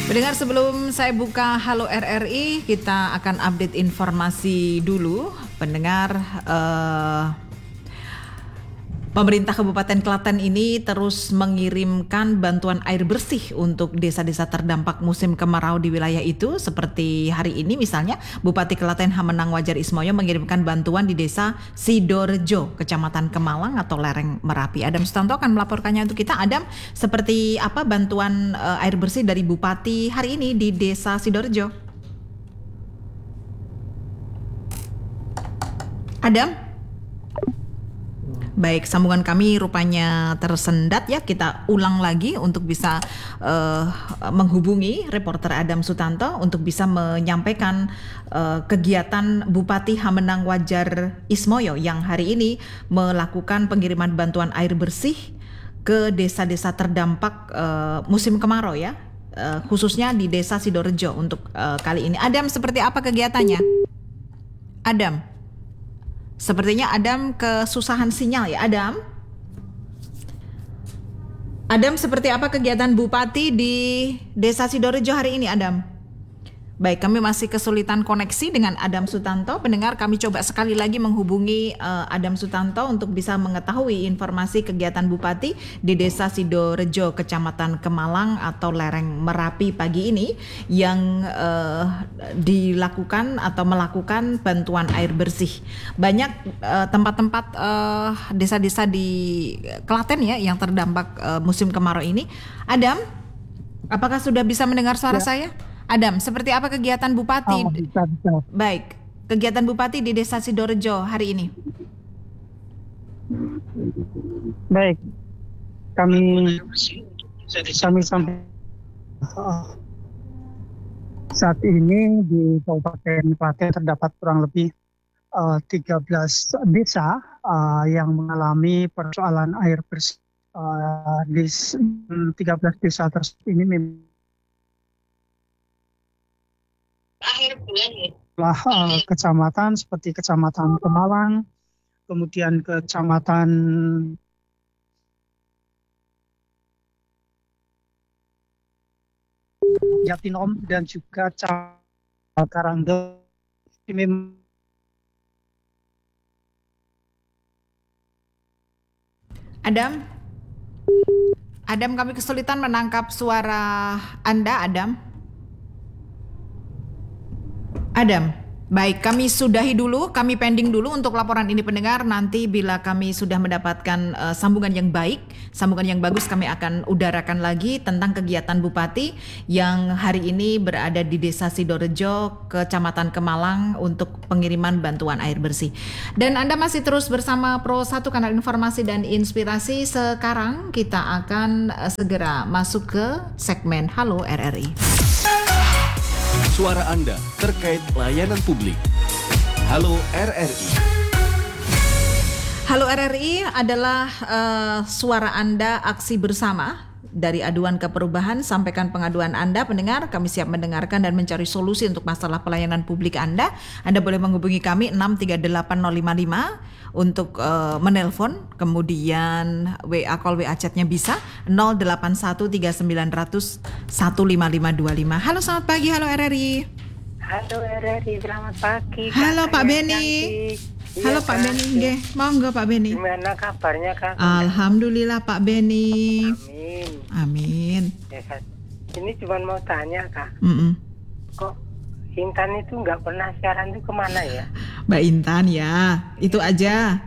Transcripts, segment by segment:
Pendengar, sebelum saya buka Halo RRI, kita akan update informasi dulu. Pendengar, pemerintah Kabupaten Klaten ini terus mengirimkan bantuan air bersih untuk desa-desa terdampak musim kemarau di wilayah itu. Seperti hari ini misalnya, Bupati Klaten Hamenang Wajar Ismoyo mengirimkan bantuan di desa Sidorejo, Kecamatan Kemalang atau lereng Merapi. Adam Sutanto akan melaporkannya untuk kita. Adam, seperti apa bantuan air bersih dari Bupati hari ini di desa Sidorejo? Adam? Baik, sambungan kami rupanya tersendat ya. Kita ulang lagi untuk bisa menghubungi reporter Adam Sutanto untuk bisa menyampaikan kegiatan Bupati Hamenang Wajar Ismoyo yang hari ini melakukan pengiriman bantuan air bersih ke desa-desa terdampak musim kemarau ya, khususnya di desa Sidorejo untuk kali ini. Adam, seperti apa kegiatannya? Adam? Sepertinya Adam kesusahan sinyal ya, Adam. Adam, seperti apa kegiatan Bupati di Desa Sidorejo hari ini, Adam? Baik, kami masih kesulitan koneksi dengan Adam Sutanto. Pendengar, kami coba sekali lagi menghubungi Adam Sutanto untuk bisa mengetahui informasi kegiatan Bupati di Desa Sidorejo, Kecamatan Kemalang atau lereng Merapi pagi ini yang dilakukan atau melakukan bantuan air bersih. Banyak tempat-tempat desa-desa di Klaten ya yang terdampak musim kemarau ini. Adam, apakah sudah bisa mendengar suara saya? Adam, seperti apa kegiatan Bupati? Bisa. Baik, kegiatan Bupati di Desa Sidorejo hari ini. Baik, kami sampai saat ini di Kabupaten Klaten terdapat kurang lebih 13 desa yang mengalami persoalan air bersih. Di 13 desa tersebut ini kecamatan seperti Kecamatan Kemalang, kemudian Kecamatan Jatinom dan juga Karangga. Adam, kami kesulitan menangkap suara Anda, Adam. Baik, kami sudahi dulu, kami pending dulu untuk laporan ini pendengar. Nanti bila kami sudah mendapatkan sambungan yang baik, sambungan yang bagus, kami akan udarakan lagi tentang kegiatan Bupati yang hari ini berada di Desa Sidorejo, Kecamatan Kemalang untuk pengiriman bantuan air bersih. Dan Anda masih terus bersama Pro 1 Kanal Informasi dan Inspirasi. Sekarang kita akan segera masuk ke segmen Halo RRI. Suara Anda terkait layanan publik. Halo RRI. Halo RRI adalah suara Anda aksi bersama. Dari aduan ke perubahan, sampaikan pengaduan Anda, pendengar. Kami siap mendengarkan dan mencari solusi untuk masalah pelayanan publik Anda. Anda boleh menghubungi kami 638055 untuk menelpon. Kemudian WA call, WA chatnya bisa 081390015525. Halo, selamat pagi. Halo RRI. Halo RRI, selamat pagi. Halo Pak Beni. Halo Pak Beni, nggih. Monggo Pak Beni. Gimana kabarnya Kak? Alhamdulillah Pak Beni. Amin. Amin. Ya, ini cuma mau tanya Kak. Kok Intan itu nggak pernah siaran itu kemana ya? Mbak Intan ya, itu aja.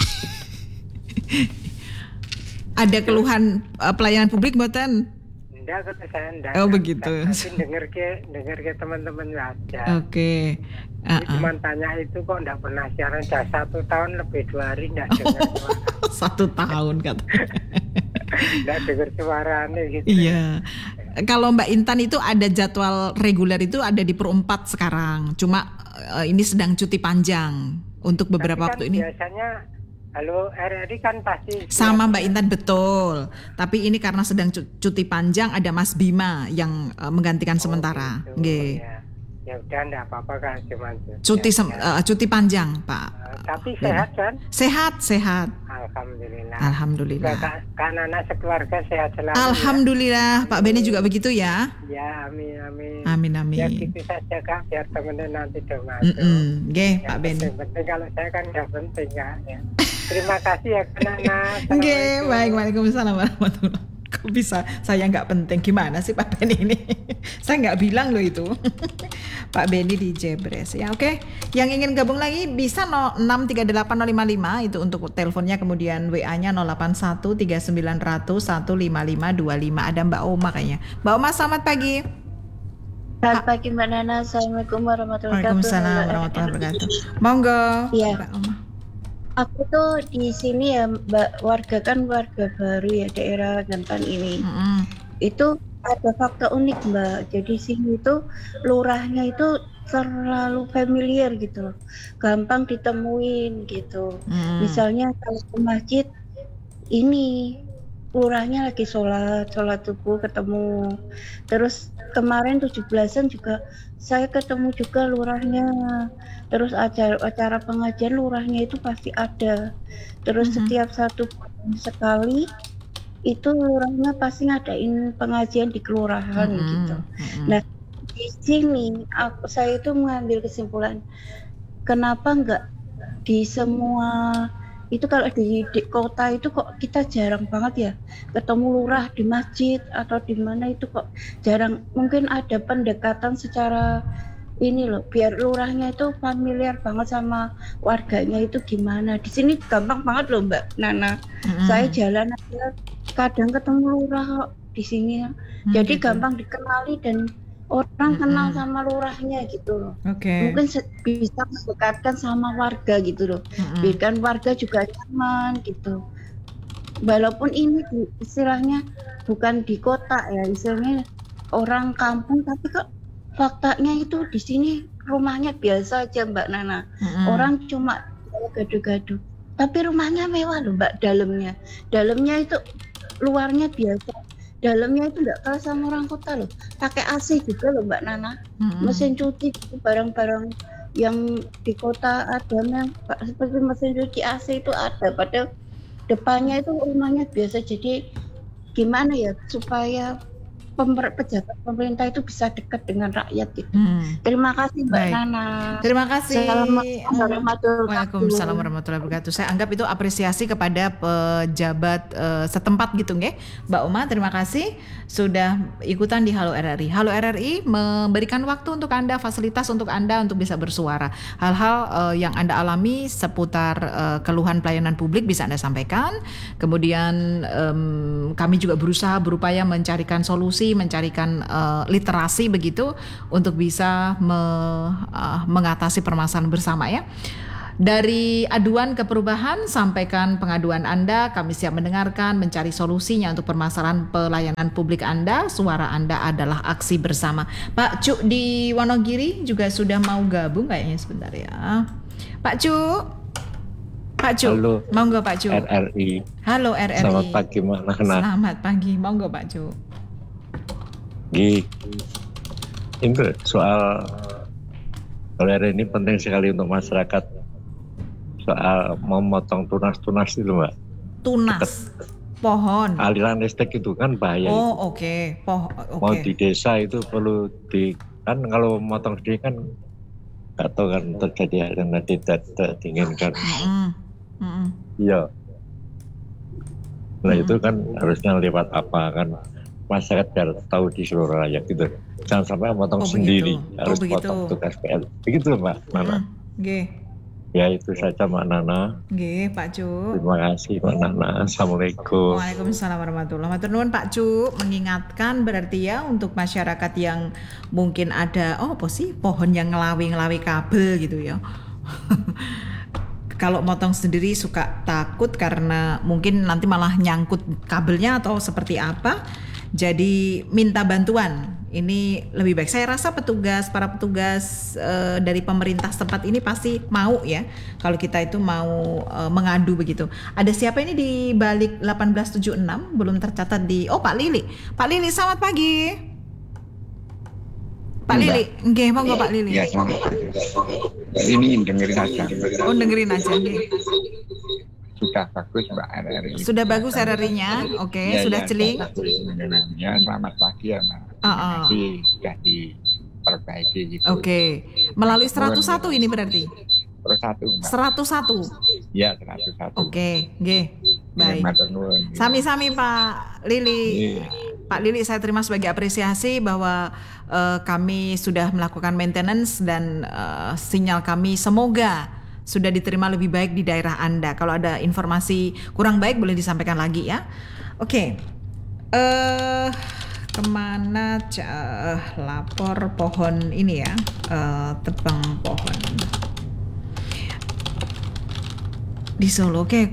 Ada keluhan pelayanan publik mboten? Enggak, kata saya enggak. Oh begitu. Tapi denger ke teman-teman aja. Oke. Cuma tanya itu kok enggak pernah siaran, sudah 1 tahun lebih 2 hari enggak dengar suara. 1 tahun katanya. Enggak dengar suaranya gitu. Iya. Kalau Mbak Intan itu ada jadwal reguler itu ada di Per 4 sekarang. Cuma ini sedang cuti panjang untuk beberapa waktu ini. Biasanya Halo RRI kan pasti sama Mbak Intan, betul. Tapi ini karena sedang cuti panjang, ada Mas Bima yang menggantikan sementara. Gitu. Ya udah enggak apa-apa Kak, cuman cuti panjang, Pak. Tapi sehat kan? Sehat. Alhamdulillah. Alhamdulillah. Kak Nana sekeluarga sehat selalu. Alhamdulillah, Pak Beni juga begitu ya. Ya, amin. Amin. Ya gitu saja Kak, biar temennya nanti udah masuk. Nggih, Pak Beni. Penting kalau saya kan nggak penting Kak. Ya. Terima kasih ya Kak Nana. Nggih, baik. Waalaikumsalam warahmatullahi. Kok bisa saya nggak penting? Gimana sih Pak Beni ini? Saya nggak bilang loh itu. Pak Beni di Jebres ya. Oke, yang ingin gabung lagi bisa 06380555 itu untuk teleponnya, kemudian WA-nya 081391055525. Ada Mbak Oma kayaknya. Mbak Oma, selamat pagi. Selamat pagi Mbak Nana. Assalamualaikum warahmatullahi wabarakatuh. Waalaikumsalam warahmatullahi wabarakatuh. Monggo. Iya. Mbak Oma. Aku tuh di sini ya Mbak, warga baru ya daerah Gantan ini. Itu ada fakta unik Mbak. Jadi sini itu lurahnya itu terlalu familiar gitu loh. Gampang ditemuin gitu. Misalnya kalau ke masjid ini lurahnya lagi sholat subuh ketemu. Terus kemarin 17-an juga saya ketemu juga lurahnya. Terus acara pengajian lurahnya itu pasti ada. Terus setiap 1 bulan sekali itu lurahnya pasti ngadain pengajian di kelurahan gitu. Nah di sini saya itu mengambil kesimpulan, kenapa enggak di semua itu, kalau di kota itu kok kita jarang banget ya ketemu lurah di masjid atau di mana, itu kok jarang. Mungkin ada pendekatan secara ini loh, biar lurahnya itu familiar banget sama warganya itu gimana. Di sini gampang banget loh Mbak Nana. Saya jalan aja kadang ketemu lurah di sini. Jadi gampang dikenali dan orang kenal sama lurahnya gitu loh. Mungkin bisa mendekatkan sama warga gitu loh. Biarkan warga juga nyaman gitu. Walaupun ini istilahnya bukan di kota ya, istilahnya orang kampung, tapi kok faktanya itu di sini rumahnya biasa aja Mbak Nana. Orang cuma gaduh-gaduh, tapi rumahnya mewah loh Mbak. Dalamnya itu, luarnya biasa, dalamnya itu nggak kalah sama orang kota loh. Pakai AC juga loh Mbak Nana. Mesin cuci gitu, barang-barang yang di kota ada yang seperti mesin cuci AC itu ada, padahal depannya itu rumahnya biasa. Jadi gimana ya supaya pejabat pemerintah itu bisa dekat dengan rakyat gitu. Terima kasih Mbak Nana. Terima kasih. Waalaikumsalam warahmatullahi wabarakatuh. Saya anggap itu apresiasi kepada pejabat setempat gitu nggih. Mbak Oma, terima kasih sudah ikutan di Halo RRI. Halo RRI memberikan waktu untuk Anda, fasilitas untuk Anda untuk bisa bersuara. Hal-hal yang Anda alami seputar keluhan pelayanan publik bisa Anda sampaikan. Kemudian kami juga berupaya mencarikan solusi, mencarikan literasi begitu untuk bisa mengatasi permasalahan bersama ya. Dari aduan ke perubahan, sampaikan pengaduan Anda, kami siap mendengarkan, mencari solusinya untuk permasalahan pelayanan publik Anda. Suara Anda adalah aksi bersama. Pak Cuk di Wonogiri juga sudah mau gabung kayaknya, sebentar ya. Pak Cuk. Halo, monggo Pak Cuk. RRI. Halo RRI. Selamat pagi Mbak Nana. Selamat pagi, monggo Pak Cuk. Ini soal RRI ini penting sekali untuk masyarakat. Soal memotong tunas itu Mbak. Tunas pohon. Aliran listrik itu kan bahaya. Oh oke. Mau di desa itu perlu kan kalau memotong sendiri kan nggak tahu kan terjadi hal yang tidak diinginkan. Iya. Nah itu kan harusnya lewat apa kan, masyarakat biar tahu di seluruh rakyat gitu. Jangan sampai memotong sendiri, harus potong tugas PL. Begitu Mbak Nana. Ya itu saja Mbak Nana. Pak Cuk. Terima kasih Mbak Nana. Assalamualaikum. Waalaikumsalam warahmatullahi wabarakatuh. Pak Cuk mengingatkan berarti ya untuk masyarakat yang mungkin ada pohon yang ngelawi kabel gitu ya. Kalau motong sendiri suka takut karena mungkin nanti malah nyangkut kabelnya atau seperti apa. Jadi minta bantuan. Ini lebih baik. Saya rasa para petugas dari pemerintah setempat ini pasti mau ya kalau kita itu mau mengadu begitu. Ada siapa ini di balik 1876 belum tercatat di Pak Lili. Pak Lili, selamat pagi. Pak Lili, nggih monggo Pak Lili. Ya, ini dengerin aja. Dengerin aja nggih. sudah bagus Mbak RRI. Sudah bagus RRI-nya, oke, Ya, sudah celing. Ya, selamat pagi ya Mbak. Terima kasih sudah diperbaiki gitu. Oke, melalui 101 ini berarti? 101 Mbak. 101? Ya, 101. Oke, nggih. Baik. Sami-sami Pak Lili. Pak Lili, saya terima sebagai apresiasi bahwa kami sudah melakukan maintenance dan sinyal kami semoga sudah diterima lebih baik di daerah Anda. Kalau ada informasi kurang baik boleh disampaikan lagi ya. Oke. Kemana lapor pohon ini ya, tebang pohon di Solo. Oke.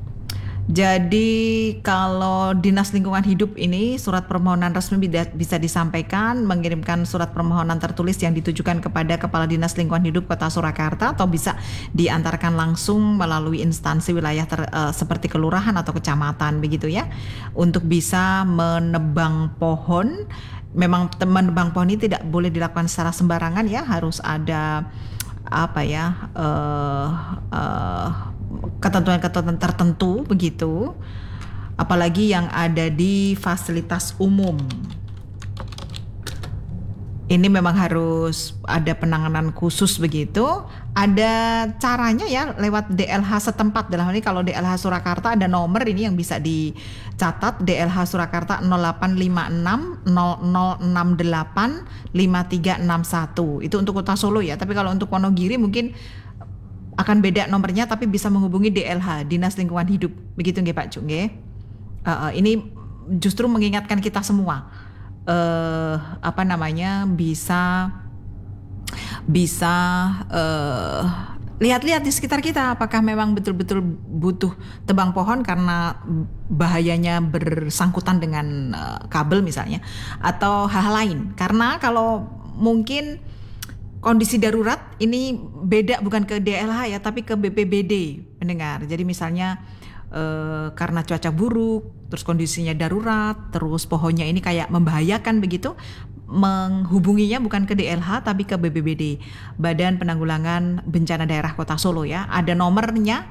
Jadi kalau Dinas Lingkungan Hidup ini surat permohonan resmi bisa disampaikan, mengirimkan surat permohonan tertulis yang ditujukan kepada Kepala Dinas Lingkungan Hidup Kota Surakarta, atau bisa diantarkan langsung melalui instansi wilayah seperti kelurahan atau kecamatan begitu ya, untuk bisa menebang pohon. Memang menebang pohon ini tidak boleh dilakukan secara sembarangan ya, harus ada ketentuan-ketentuan tertentu begitu, apalagi yang ada di fasilitas umum. Ini memang harus ada penanganan khusus begitu. Ada caranya ya, lewat DLH setempat. Dalam hal ini kalau DLH Surakarta ada nomor ini yang bisa dicatat, DLH Surakarta 0856 0068 5361. Itu untuk Kota Solo ya. Tapi kalau untuk Wonogiri mungkin akan beda nomornya, tapi bisa menghubungi DLH, Dinas Lingkungan Hidup. Begitu nggih Pak Cuk nggih? Ini justru mengingatkan kita semua bisa lihat-lihat di sekitar kita apakah memang betul-betul butuh tebang pohon karena bahayanya bersangkutan dengan kabel misalnya, atau hal lain. Karena kalau mungkin kondisi darurat ini beda, bukan ke DLH ya, tapi ke BPBD pendengar. Jadi misalnya karena cuaca buruk, terus kondisinya darurat, terus pohonnya ini kayak membahayakan begitu, menghubunginya bukan ke DLH tapi ke BPBD, Badan Penanggulangan Bencana Daerah Kota Solo ya. Ada nomornya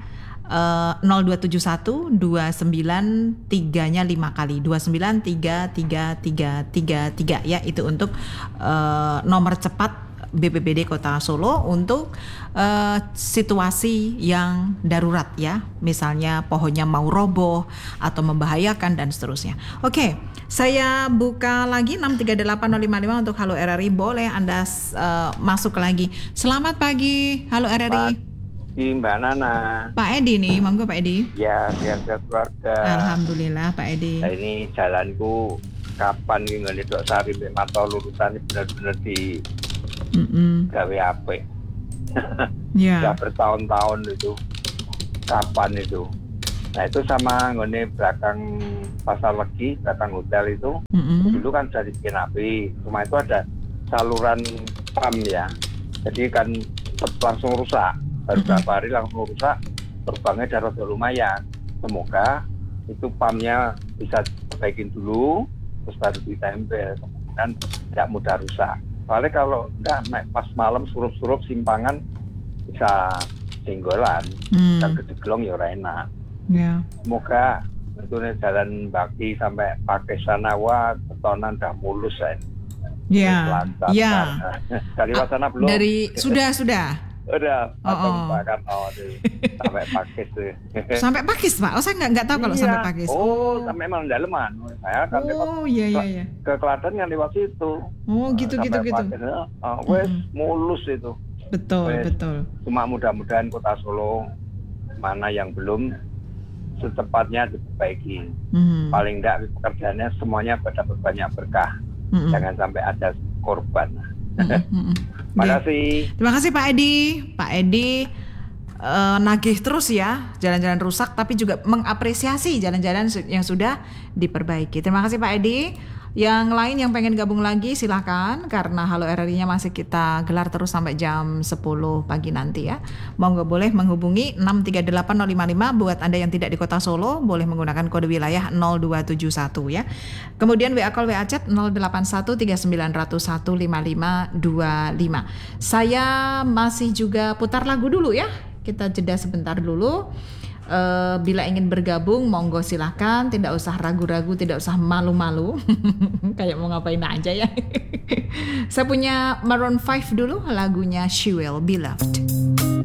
0271 29 3-nya 5 kali 29 3 3 3 3 3 ya, itu untuk nomor cepat BPBD Kota Solo untuk situasi yang darurat ya, misalnya pohonnya mau roboh atau membahayakan dan seterusnya. Oke, saya buka lagi 6380555 untuk Halo RRI. Boleh Anda masuk lagi. Selamat pagi Halo RRI. Pagi Mbak Nana. Pak Edi nih, monggo Pak Edi. Ya, sehat keluarga. Alhamdulillah Pak Edi. Nah, ini jalanku kapan ngene tok sari mek mata lurusan bener-bener di gawe apik. Ya. Sudah bertahun-tahun itu. Kapan itu? Nah, itu sama ngene belakang Pasar Legi, belakang hotel itu. Dulu kan sudah dibikin api. Cuma itu ada saluran PAM ya. Jadi kan langsung rusak. Baru beberapa hari langsung rusak. Terbangnya darah lumayan. Semoga itu PAM-nya bisa diperbaikin dulu, terus baru ditempel. Kemudian tidak mudah rusak. Soalnya kalau enggak naik pas malam surup-surup simpangan bisa singgolan dan kejeglong ya enak. Yeah. Semoga tentunya jalan Baki sampai pakai Sanawa Ketonan dah mulus ya. Ya. Ya. Dari Wasana belum? Sudah. Udah, bahkan sampai Pakis tuh. Sampai Pakis Pak? Oh saya nggak tahu kalau sampai Pakis. Oh, sampai emang daleman. Saya kan iya. Ke Klaten yang lewat situ. Oh gitu. Wes mulus itu. Betul. Cuma mudah-mudahan Kota Solo mana yang belum secepatnya diperbaiki. Paling enggak pekerjaannya semuanya pada banyak berkah. Jangan sampai ada korban. Terima kasih Pak Edi. Pak Edi nagih terus ya jalan-jalan rusak, tapi juga mengapresiasi jalan-jalan yang sudah diperbaiki. Terima kasih Pak Edi. Yang lain yang pengen gabung lagi silakan, karena Halo RRI-nya masih kita gelar terus sampai jam 10 pagi nanti ya. Monggo boleh menghubungi 6380555 buat Anda yang tidak di Kota Solo, boleh menggunakan kode wilayah 0271 ya. Kemudian WA call WA chat 081390015525. Saya masih juga putar lagu dulu ya. Kita jeda sebentar dulu. bila ingin bergabung, monggo silahkan, tidak usah ragu-ragu, tidak usah malu-malu, kayak mau ngapain aja ya. Saya punya Maroon 5 dulu, lagunya She Will Be Loved.